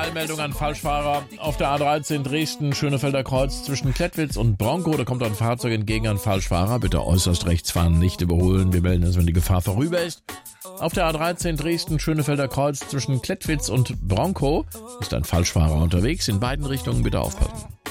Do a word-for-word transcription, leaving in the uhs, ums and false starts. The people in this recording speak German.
Eilmeldung an Falschfahrer. Auf der A dreizehn Dresden-Schönefelder Kreuz zwischen Klettwitz und Bronco. Da kommt ein Fahrzeug entgegen an Falschfahrer. Bitte äußerst rechts fahren, nicht überholen. Wir melden es, wenn die Gefahr vorüber ist. Auf der A dreizehn Dresden-Schönefelder Kreuz zwischen Klettwitz und Bronco ist ein Falschfahrer unterwegs. In beiden Richtungen bitte aufpassen.